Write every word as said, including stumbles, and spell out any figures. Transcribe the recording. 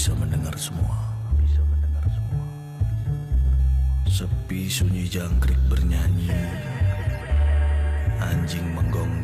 bisa mendengar semua. Sepi sunyi jangkrik bernyanyi, anjing menggonggong.